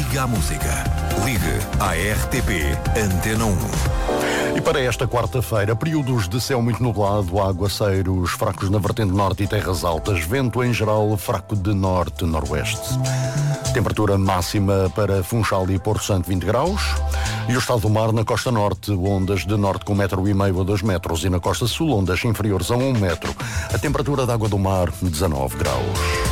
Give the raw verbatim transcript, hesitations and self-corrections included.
Liga à música. Ligue à R T P Antena um. E para esta quarta-feira, períodos de céu muito nublado, aguaceiros fracos na vertente norte e terras altas, vento em geral fraco de norte-noroeste. Temperatura máxima para Funchal e Porto Santo vinte graus. E o estado do mar na costa norte, ondas de norte com um metro e meio a dois metros, e na costa sul, ondas inferiores a um metro. A temperatura da água do mar, dezanove graus.